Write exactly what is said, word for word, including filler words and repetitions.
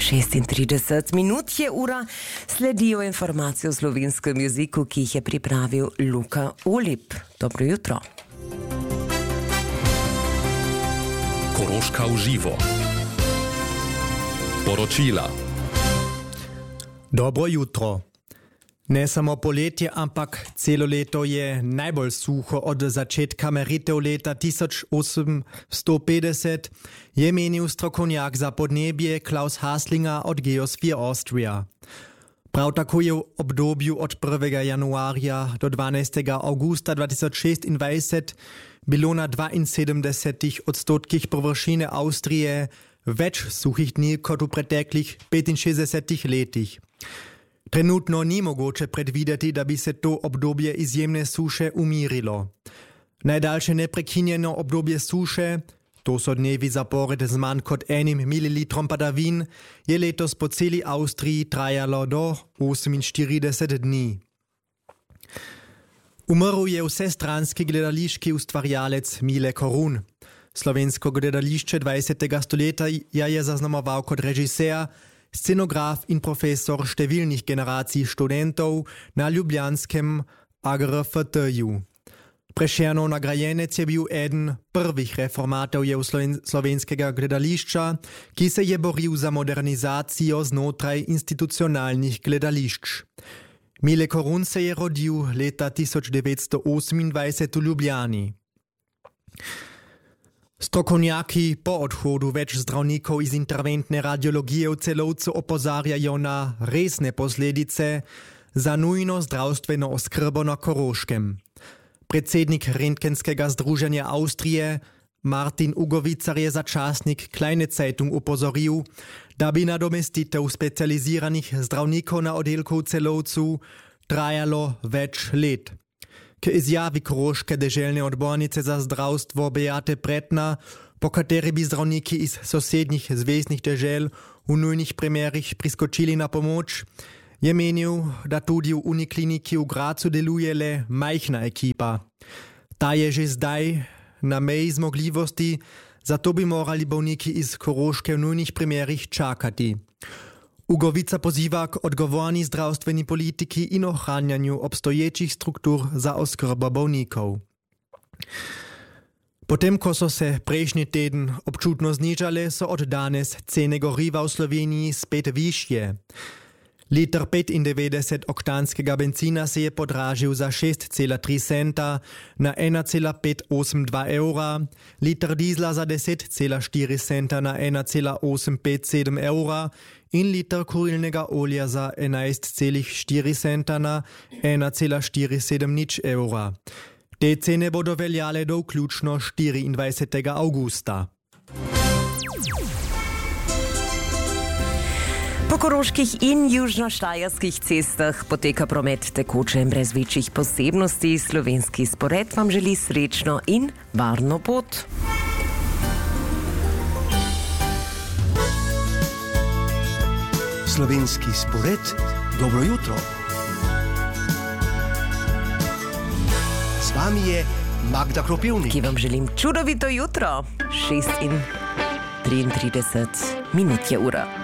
šestintrideset minut je ura, sledijo informacije o slovenskem jeziku, ki jih je pripravil Luka Olip. Dobro jutro. Koroška v živo. Poročila. Dobro jutro. Ne samo poletje, ampak celo leto je najbolj suho od začetka meritev leta tisoč osemsto petdeset, je menil strokovnjak za podnebje Klaus Haslinger od Geosphere Austria. Prav tako je v obdobju od prvega januarja do dvanajstega avgusta dva tisoč šestindvajset bilo na dvainsedemdesetih odstotkih površine Avstrije več suhih dni kot v preteklih petinšestdesetih letih. Trenutno ni mogoče predvideti, da bi se to obdobje izjemne suše umirilo. Najdaljše neprekinjeno obdobje suše, to so dnevi zapored z manj kot enim mililitrom padavin, je letos po celi Avstriji trajalo do oseminštirideset dni. Umrl je vsestranski gledališki ustvarjalec Mile Korun. Slovensko gledališče dvajsetega stoletja je zaznamoval kot režiser, scenograf in profesor številnih generacij študentov na ljubljanskem A G R F T-ju. Prešernov nagrajenec je bil eden prvih reformatorjev slovenskega gledališča, ki se je boril za modernizacijo znotraj institucionalnih gledališč. Mile Korun se je rodil leta tisoč devetsto osemindvajset v Ljubljani. Strokovnjaki po odhodu več zdravnikov iz interventne radiologije v Celovcu opozarjajo na resne posledice za nujno zdravstveno oskrbo na Koroškem. Predsednik Rentgenskega združenja Avstrije Martin Ugovicar je za časnik Kleine Zeitung upozoril, da bi nadomestitev specializiranih zdravnikov na oddelku v Celovcu trajalo več let. K izjavi koroške deželne odbornice za zdravstvo Beate Pretna, po kateri bi zdravniki iz sosednjih zvezdnih dežel v nujnih primerih priskočili na pomoč, je menil, da tudi v Unikliniki v Gracu deluje le majhna ekipa. Ta je že zdaj na meji zmogljivosti, zato bi morali bolniki iz Koroške v nujnih primerih čakati. Ugovica poziva k odgovorni zdravstveni politiki in ohranjanju obstoječih struktur za oskrbo bolnikov. Potem, ko so se prejšnji teden občutno znižale, so od danes cene goriva v Sloveniji spet višje. Liter petindevetdesetoktanskega bencina se je podražil za šest cela tri centa na ena cela pet osem dva evra, liter dizla za deset cela štiri centa na ena cela osem pet sedem evra in liter kurilnega olja za enajst cela štiri centa na ena cela štiri sedem nič evra. Te cene bodo veljale do vključno štiriindvajsetega avgusta. Po koroških in južnoštajerskih cestah poteka promet tekoče in brez večjih posebnosti. Slovenski spored vam želi srečno in varno pot. Slovenski spored, dobro jutro. Z vami je Magda Kropivnik, ki vam želim čudovito jutro. šest in triintrideset minut je ura.